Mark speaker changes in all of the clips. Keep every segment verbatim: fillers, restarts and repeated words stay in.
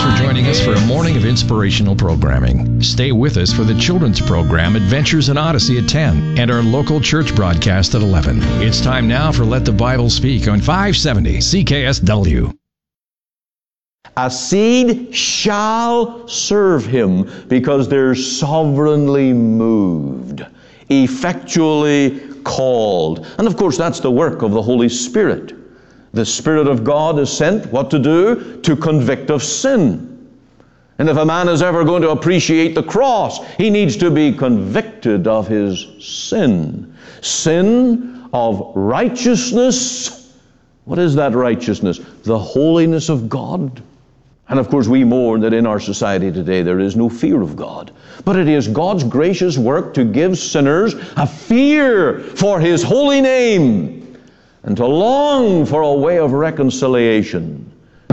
Speaker 1: Thanks for joining us for a morning of inspirational programming. Stay with us for the children's program Adventures in Odyssey at ten and our local church broadcast at eleven. It's time now for Let the Bible Speak on five seventy C K S W.
Speaker 2: A seed shall serve him because they're sovereignly moved, effectually called. And of course, that's the work of the Holy Spirit. The Spirit of God is sent, what to do? To convict of sin. And if a man is ever going to appreciate the cross, he needs to be convicted of his sin. Sin of righteousness. What is that righteousness? The holiness of God. And of course, we mourn that in our society today there is no fear of God. But it is God's gracious work to give sinners a fear for His holy name and to long for a way of reconciliation.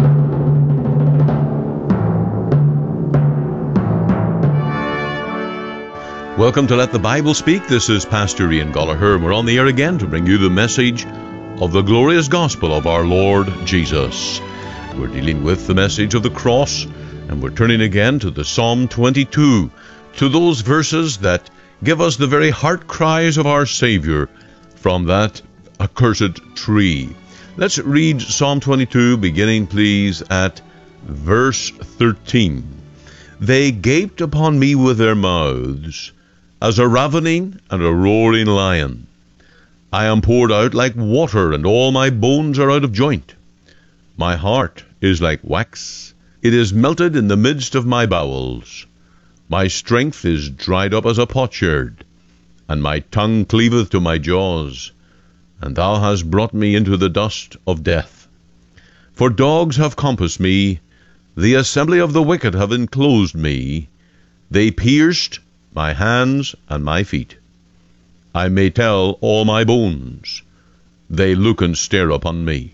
Speaker 3: Welcome to Let the Bible Speak. This is Pastor Ian Gollaher, and we're on the air again to bring you the message of the glorious gospel of our Lord Jesus. We're dealing with the message of the cross, and we're turning again to the Psalm twenty-two, to those verses that give us the very heart cries of our Savior from that accursed tree. Let's read Psalm twenty-two, beginning please at verse thirteen. They gaped upon me with their mouths, as a ravening and a roaring lion. I am poured out like water, and all my bones are out of joint. My heart is like wax, it is melted in the midst of my bowels. My strength is dried up as a potsherd, and my tongue cleaveth to my jaws. And thou hast brought me into the dust of death. For dogs have compassed me, the assembly of the wicked have enclosed me. They pierced my hands and my feet. I may tell all my bones. They look and stare upon me.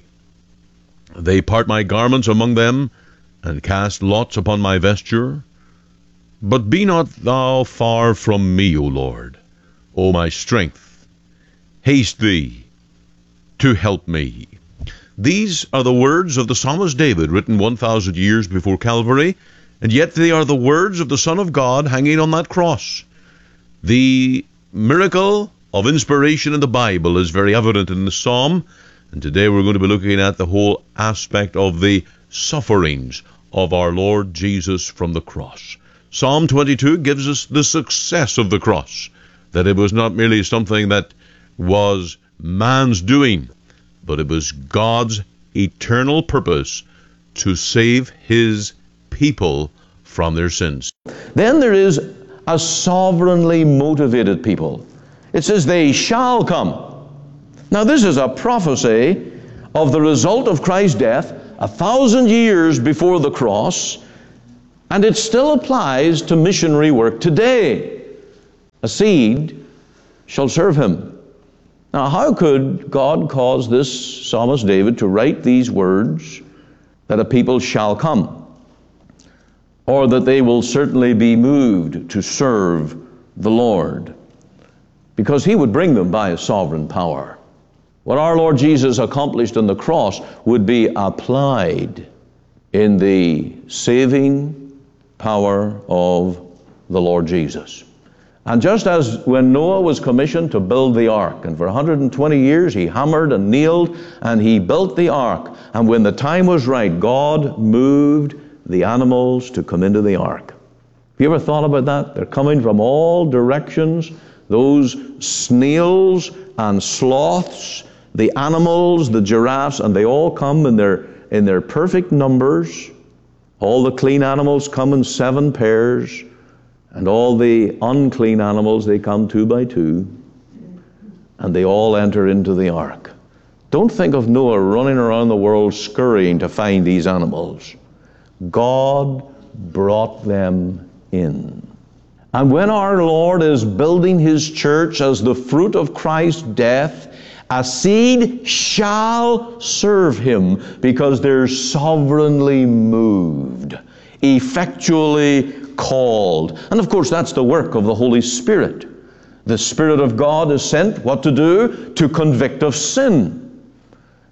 Speaker 3: They part my garments among them, and cast lots upon my vesture. But be not thou far from me, O Lord, O my strength. Haste thee to help me. These are the words of the psalmist David, written one thousand years before Calvary, and yet they are the words of the Son of God hanging on that cross. The miracle of inspiration in the Bible is very evident in the psalm, and today we're going to be looking at the whole aspect of the sufferings of our Lord Jesus from the cross. Psalm twenty-two gives us the success of the cross, that it was not merely something that was man's doing, but it was God's eternal purpose to save His people from their sins.
Speaker 2: Then there is a sovereignly motivated people. It says, they shall come. Now this is a prophecy of the result of Christ's death a thousand years before the cross, and it still applies to missionary work today. A seed shall serve him. Now, how could God cause this psalmist David to write these words, that a people shall come, or that they will certainly be moved to serve the Lord? Because He would bring them by His sovereign power. What our Lord Jesus accomplished on the cross would be applied in the saving power of the Lord Jesus. And just as when Noah was commissioned to build the ark, and for one hundred twenty years he hammered and nailed, and he built the ark, and when the time was right, God moved the animals to come into the ark. Have you ever thought about that? They're coming from all directions, those snails and sloths, the animals, the giraffes, and they all come in their, in their perfect numbers. All the clean animals come in seven pairs, and all the unclean animals, they come two by two, and they all enter into the ark. Don't think of Noah running around the world scurrying to find these animals. God brought them in. And when our Lord is building His church as the fruit of Christ's death, a seed shall serve Him because they're sovereignly moved, effectually called. And of course, that's the work of the Holy Spirit. The Spirit of God is sent, what to do? To convict of sin.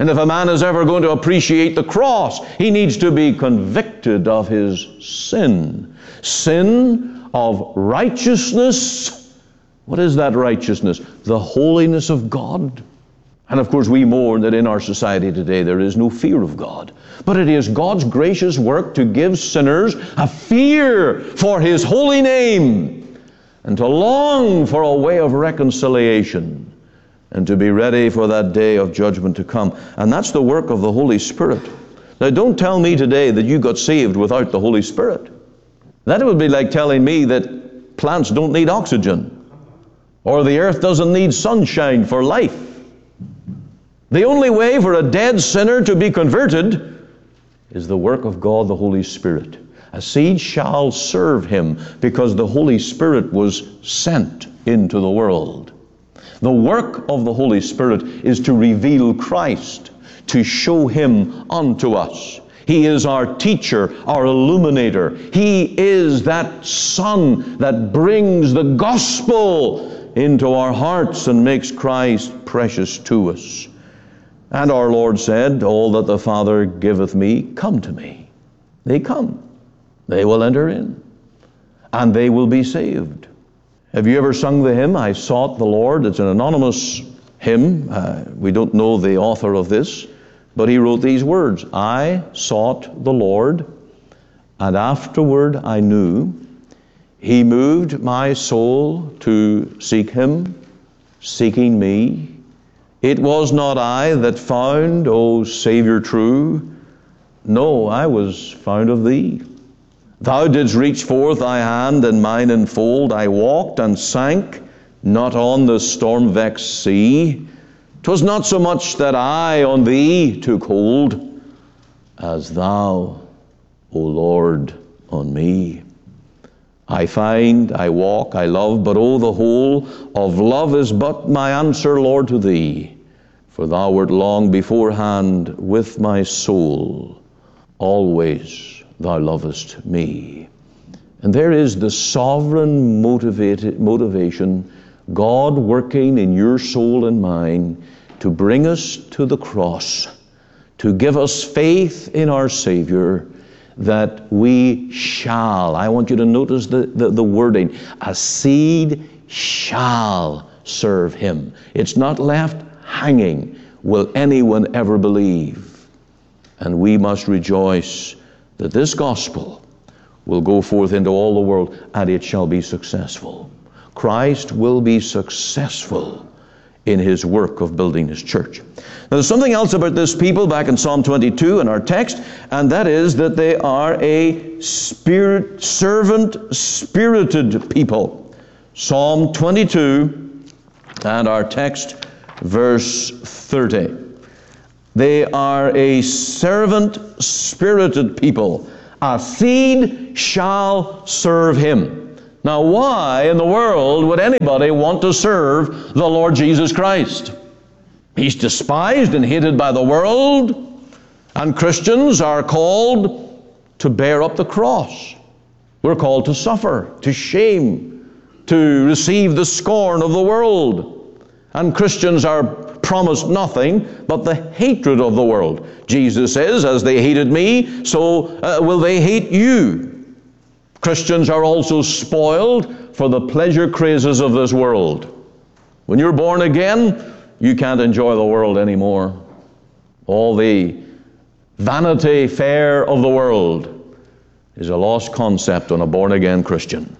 Speaker 2: And if a man is ever going to appreciate the cross, he needs to be convicted of his sin. Sin of righteousness. What is that righteousness? The holiness of God. And of course we mourn that in our society today there is no fear of God. But it is God's gracious work to give sinners a fear for His holy name, and to long for a way of reconciliation, and to be ready for that day of judgment to come. And that's the work of the Holy Spirit. Now don't tell me today that you got saved without the Holy Spirit. That would be like telling me that plants don't need oxygen, or the earth doesn't need sunshine for life. The only way for a dead sinner to be converted is the work of God the Holy Spirit. A seed shall serve him, because the Holy Spirit was sent into the world. The work of the Holy Spirit is to reveal Christ, to show Him unto us. He is our teacher, our illuminator. He is that sun that brings the gospel into our hearts and makes Christ precious to us. And our Lord said, all that the Father giveth me, come to me. They come. They will enter in. And they will be saved. Have you ever sung the hymn, I Sought the Lord? It's an anonymous hymn. Uh, we don't know the author of this, but he wrote these words. I sought the Lord, and afterward I knew He moved my soul to seek Him, seeking me. It was not I that found, O Savior true. No, I was found of Thee. Thou didst reach forth Thy hand and mine enfold. I walked and sank, not on the storm-vexed sea. 'Twas not so much that I on Thee took hold, as Thou, O Lord, on me. I find, I walk, I love, but oh, the whole of love is but my answer, Lord, to Thee. For Thou wert long beforehand with my soul. Always Thou lovest me. And there is the sovereign motivated motivation, God working in your soul and mine to bring us to the cross, to give us faith in our Savior, that we shall, I want you to notice the, the, the wording, a seed shall serve Him. It's not left hanging. Will anyone ever believe? And we must rejoice that this gospel will go forth into all the world, and it shall be successful. Christ will be successful in His work of building His church. Now there's something else about this people back in Psalm twenty-two in our text, and that is that they are a spirit, servant, spirited people. Psalm twenty-two and our text, verse thirty. They are a servant, spirited people. A seed shall serve Him. Now, why in the world would anybody want to serve the Lord Jesus Christ? He's despised and hated by the world, and Christians are called to bear up the cross. We're called to suffer, to shame, to receive the scorn of the world. And Christians are promised nothing but the hatred of the world. Jesus says, as they hated me, so uh, will they hate you. Christians are also spoiled for the pleasure crazes of this world. When you're born again, you can't enjoy the world anymore. All the vanity fair of the world is a lost concept on a born-again Christian.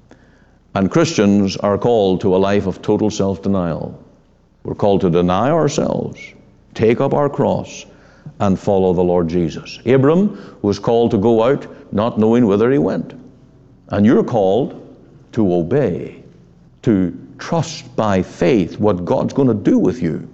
Speaker 2: And Christians are called to a life of total self-denial. We're called to deny ourselves, take up our cross, and follow the Lord Jesus. Abram was called to go out not knowing whither he went. And you're called to obey, to trust by faith what God's going to do with you.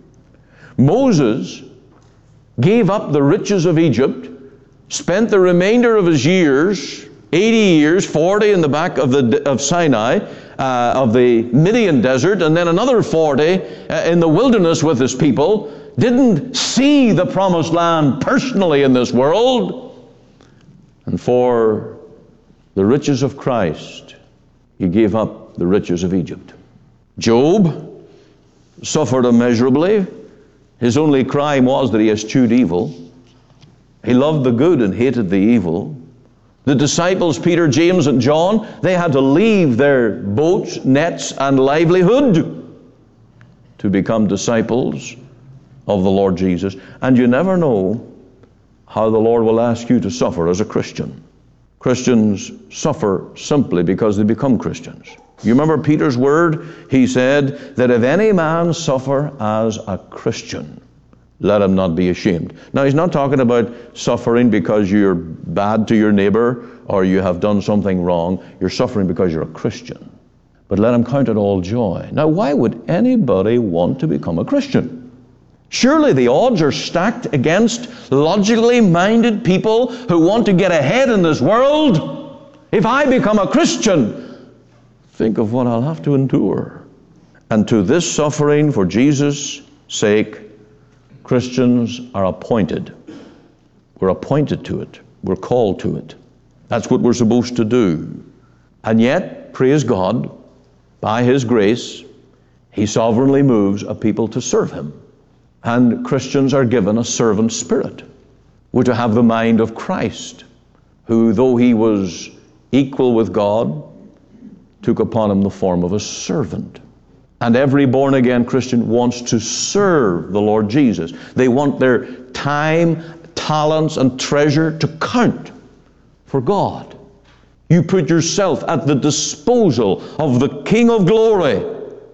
Speaker 2: Moses gave up the riches of Egypt, spent the remainder of his years, eighty years, forty in the back of, the, of Sinai, uh, of the Midian desert, and then another forty uh, in the wilderness with his people, didn't see the promised land personally in this world. And for the riches of Christ, he gave up the riches of Egypt. Job suffered immeasurably His only crime was that he eschewed evil. He loved the good and hated the evil. The disciples, Peter, James, and John, they had to leave their boats, nets, and livelihood to become disciples of the Lord Jesus. And you never know how the Lord will ask you to suffer as a Christian. Christians suffer simply because they become Christians. You remember Peter's word? He said that if any man suffer as a Christian, let him not be ashamed. Now, he's not talking about suffering because you're bad to your neighbor or you have done something wrong. You're suffering because you're a Christian. But let him count it all joy. Now, why would anybody want to become a Christian? Surely the odds are stacked against logically minded people who want to get ahead in this world. If I become a Christian, think of what I'll have to endure. And to this suffering for Jesus' sake, Christians are appointed. We're appointed to it. We're called to it. That's what we're supposed to do. And yet, praise God, by His grace, He sovereignly moves a people to serve Him. And Christians are given a servant spirit. We're to have the mind of Christ, who, though He was equal with God, took upon Him the form of a servant. And every born-again Christian wants to serve the Lord Jesus. They want their time, talents, and treasure to count for God. You put yourself at the disposal of the King of Glory.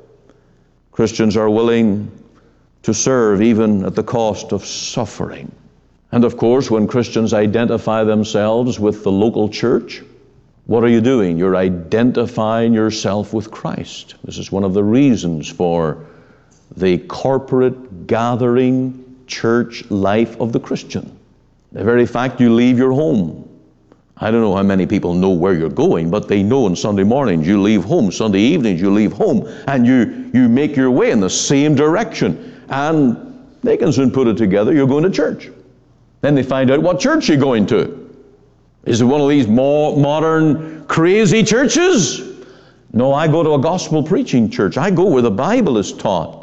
Speaker 2: Christians are willing to serve even at the cost of suffering. And of course, when Christians identify themselves with the local church, what are you doing? You're identifying yourself with Christ. This is one of the reasons for the corporate gathering church life of the Christian. The very fact you leave your home. I don't know how many people know where you're going, but they know on Sunday mornings you leave home, Sunday evenings you leave home, and you, you make your way in the same direction. And they can soon put it together, you're going to church. Then they find out what church you're going to. Is it one of these more modern, crazy churches? No, I go to a gospel preaching church. I go where the Bible is taught.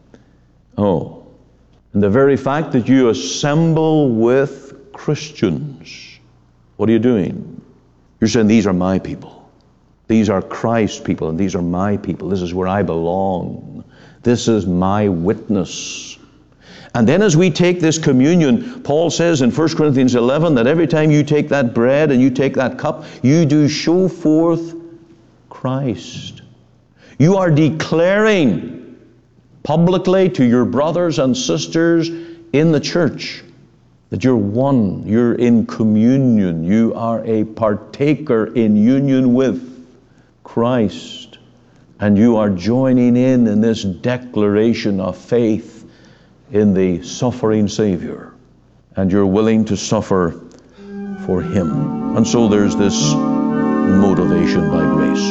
Speaker 2: Oh, and the very fact that you assemble with Christians, what are you doing? You're saying, these are my people. These are Christ's people, and these are my people. This is where I belong. This is my witness. And then as we take this communion, Paul says in First Corinthians eleven that every time you take that bread and you take that cup, you do show forth Christ. You are declaring publicly to your brothers and sisters in the church that you're one, you're in communion, you are a partaker in union with Christ, and you are joining in in this declaration of faith in the suffering Savior, and you're willing to suffer for Him. And so there's this motivation by grace.